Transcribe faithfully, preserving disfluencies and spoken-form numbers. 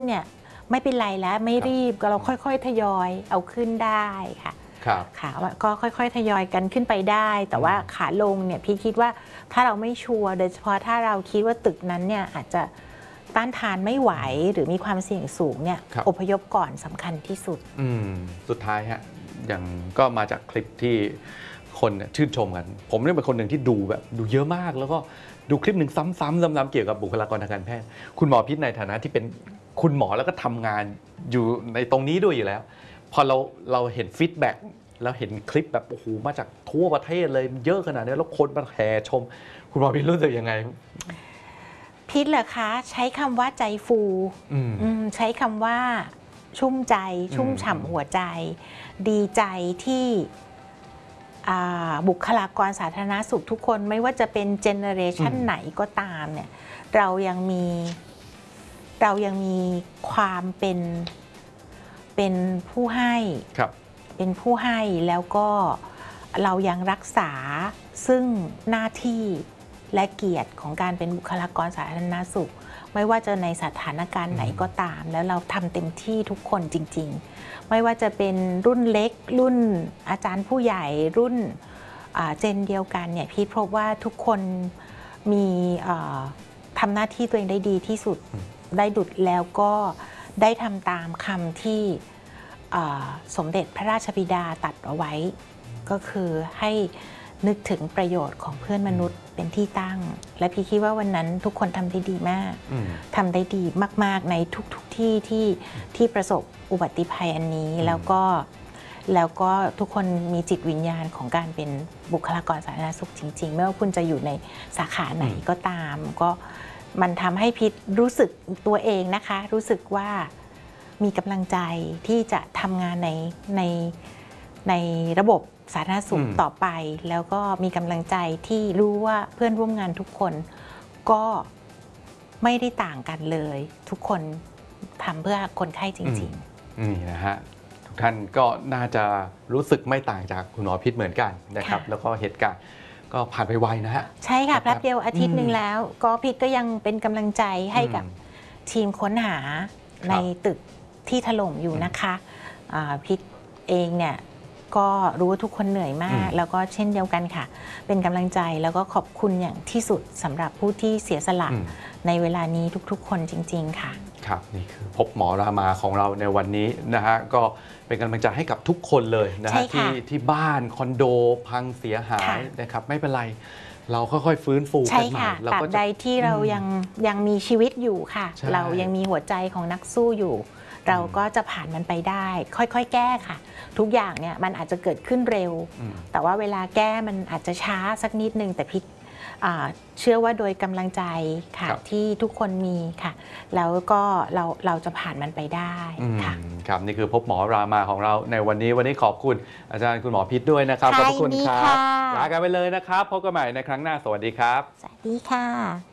เนี่ยไม่เป็นไรแล้วไม่รีบก็เราค่อยๆทยอยเอาขึ้นได้ค่ะครับขาก็ค่อยๆทยอยกันขึ้นไปได้แต่ว่าขาลงเนี่ยพี่คิดว่าถ้าเราไม่ชัวร์โดยเฉพาะถ้าเราคิดว่าตึกนั้นเนี่ยอาจจะต้านทานไม่ไหวหรือมีความเสี่ยงสูงเนี่ยอพยพก่อนสำคัญที่สุดอืมสุดท้ายฮะอย่างก็มาจากคลิปที่คนชื่นชมกันผมเนี่ยเป็นคนหนึ่งที่ดูแบบดูเยอะมากแล้วก็ดูคลิปหนึ่งซ้ำๆซ้ำๆเกี่ยวกับบุคลากรทางการแพทย์คุณหมอพิษในฐานะที่เป็นคุณหมอแล้วก็ทำงานอยู่ในตรงนี้ด้วยอยู่แล้วพอเราเราเห็นฟีดแบ็กแล้วเห็นคลิปแบบโอ้โหมาจากทั่วประเทศเลยเยอะขนาดนี้แล้วคนมาแห่ชมคุณหมอพิษรู้สึกยังไงพิษเหรอคะใช้คำว่าใจฟูใช้คำว่าชุ่มใจชุ่มฉ่ำหัวใจดีใจที่บุคลากรสาธารณสุขทุกคนไม่ว่าจะเป็นเจเนอเรชันไหนก็ตามเนี่ยเรายังมีเรายังมีความเป็นเป็นผู้ให้เป็นผู้ให้แล้วก็เรายังรักษาซึ่งหน้าที่และเกียรติของการเป็นบุคลากรสาธารณสุขไม่ว่าจะในสถานการณ์ไหนก็ตามแล้วเราทำเต็มที่ทุกคนจริงๆไม่ว่าจะเป็นรุ่นเล็กรุ่นอาจารย์ผู้ใหญ่รุ่นเจนเดียวกันเนี่ยพี่พบว่าทุกคนมีทำหน้าที่ตัวเองได้ดีที่สุดได้ดุจแล้วก็ได้ทำตามคำที่สมเด็จพระราชบิดาตรัสเอาไว้ก็คือให้นึกถึงประโยชน์ของเพื่อนมนุษย์เป็นที่ตั้งและพี่คิดว่าวันนั้นทุกคนทำได้ดีมากทำได้ดีมากๆในทุกๆที่ที่ที่ประสบอุบัติภัยอันนี้แล้วก็แล้วก็ทุกคนมีจิตวิญญาณของการเป็นบุคลากรสาธารณสุขจริงๆไม่ว่าคุณจะอยู่ในสาขาไหนก็ตามก็มันทำให้พิษรู้สึกตัวเองนะคะรู้สึกว่ามีกำลังใจที่จะทำงานในในในระบบสาธารณสุขต่อไปแล้วก็มีกำลังใจที่รู้ว่าเพื่อนร่วมงานทุกคนก็ไม่ได้ต่างกันเลยทุกคนทำเพื่อคนไข้จริงๆนี่นะฮะทุกท่านก็น่าจะรู้สึกไม่ต่างจากคุณหมอพิษเหมือนกันนะครับแล้วก็เหตุการณ์ก็ผ่านไปไวนะฮะใช่ค่ะแป๊บเดียวอาทิตย์หนึ่งแล้วก็พิษก็ยังเป็นกำลังใจให้กับทีมค้นหาในตึกที่ถล่มอยู่นะคะพิษเองเนี่ยก็รู้ว่าทุกคนเหนื่อยมากแล้วก็เช่นเดียวกันค่ะเป็นกำลังใจแล้วก็ขอบคุณอย่างที่สุดสำหรับผู้ที่เสียสละในเวลานี้ทุกๆคนจริงๆค่ะครับนี่คือพบหมอรามาของเราในวันนี้นะฮะก็เป็นกำลังใจให้กับทุกคนเลยนะฮะที่ที่บ้านคอนโดพังเสียหายนะครับไม่เป็นไรเราค่อยๆฟื้นฟูกันใหม่ตราบใดที่เรายังยังมีชีวิตอยู่ค่ะเรายังมีหัวใจของนักสู้อยู่เราก็จะผ่านมันไปได้ค่อยๆแก้ค่ะทุกอย่างเนี่ยมันอาจจะเกิดขึ้นเร็วแต่ว่าเวลาแก้มันอาจจะช้าสักนิดนึงแต่พิษเชื่อว่าโดยกำลังใจค่ะที่ทุกคนมีค่ะแล้วก็เราเราจะผ่านมันไปได้ค่ะครับนี่คือพบหมอรามาของเราในวันนี้วันนี้ขอบคุณอาจารย์คุณหมอพิษด้วยนะครับขอบคุณครับลากันไปเลยนะครับพบกันใหม่ในครั้งหน้าสวัสดีครับสวัสดีค่ะ